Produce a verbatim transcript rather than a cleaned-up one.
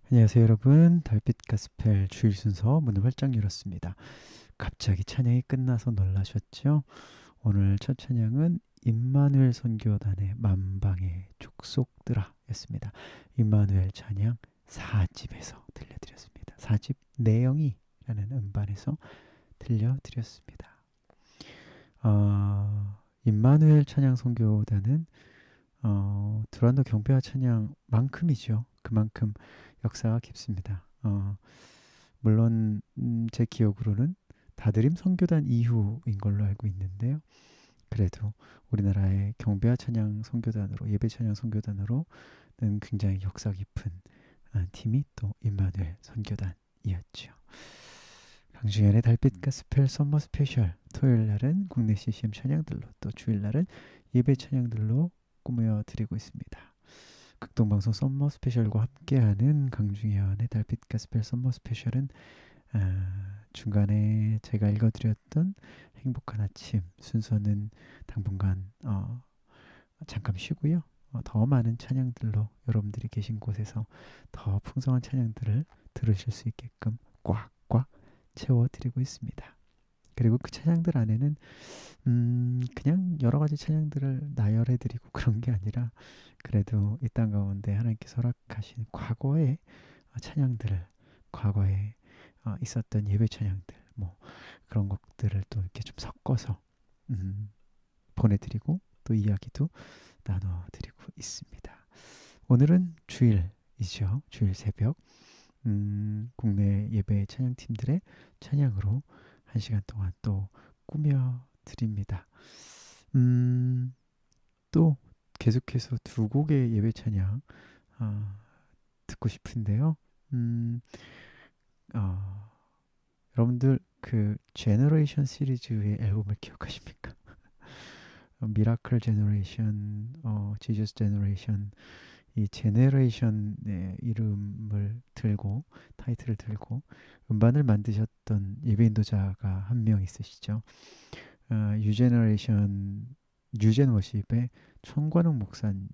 안녕하세요 여러분. 달빛 가스펠 주일 순서 문을 활짝 열었습니다. 갑자기 찬양이 끝나서 놀라셨죠? 오늘 첫 찬양은 임마누엘 선교단의 만방의 족속들아 였습니다. 임마누엘 찬양 사 집에서 들려드렸습니다. 사 집 내영이 라는 음반에서 들려드렸습니다. 어, 임마누엘 찬양 선교단은 어, 두란노 경배와 찬양만큼이죠. 그만큼 역사가 깊습니다. 어, 물론 음, 제 기억으로는 다드림 선교단 이후인 걸로 알고 있는데요. 그래도 우리나라의 경배와 찬양 선교단으로 예배 찬양 선교단으로는 굉장히 역사 깊은 아, 팀이 또 임마누엘 선교단이었죠. 강중현의 달빛 가스펠 썸머 스페셜 토요일 날은 국내 씨씨엠 찬양들로 또 주일 날은 예배 찬양들로 꾸며 드리고 있습니다. 극동방송 썸머 스페셜과 함께하는 강중현의 달빛 가스펠 썸머 스페셜은 아, 중간에 제가 읽어드렸던 행복한 아침 순서는 당분간 어, 잠깐 쉬고요. 어, 더 많은 찬양들로 여러분들이 계신 곳에서 더 풍성한 찬양들을 들으실 수 있게끔 꽉꽉 채워드리고 있습니다. 그리고 그 찬양들 안에는 음, 그냥 여러 가지 찬양들을 나열해드리고 그런 게 아니라 그래도 이 땅 가운데 하나님께서 허락하신 과거의 어, 찬양들을 과거에 어, 있었던 예배 찬양들 뭐 그런 것들을 또 이렇게 좀 섞어서 음, 보내드리고 또 이야기도 나눠드리고 있습니다. 오늘은 주일이죠. 주일 새벽 음, 국내 예배 찬양팀들의 찬양으로 한 시간 동안 또 꾸며 드립니다. 음, 또 계속해서 두 곡의 예배 찬양 어, 듣고 싶은데요. 음, 어, 여러분들 그 제너레이션 시리즈의 앨범을 기억하십니까? 미라클 제너레이션, 어, 지저스 제너레이션 이 제너레이션의 이름을 들고 타이틀을 들고 음반을 만드셨던 예배인도자가 한 명 있으시죠. 어, 유제너레이션 뉴젠 워십의 천관웅 목사